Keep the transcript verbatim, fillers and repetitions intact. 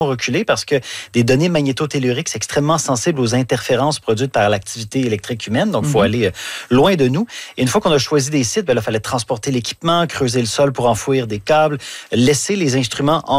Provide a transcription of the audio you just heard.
reculer parce que des données magnétotelluriques, c'est extrêmement sensible aux interférences produites par l'activité électrique humaine. Donc, il faut mm-hmm. aller loin de nous. Et une fois qu'on a choisi des sites, ben là, il fallait transporter l'équipement, creuser le sol pour enfouir des câbles, laisser les instruments en